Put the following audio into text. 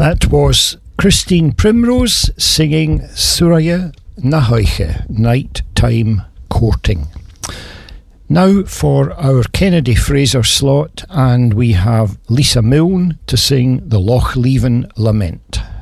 That was Christine Primrose singing Suraya Nahoiche, Nighttime Courting. Now for our Kennedy Fraser slot, and we have Lisa Milne to sing the Loch Leven Lament.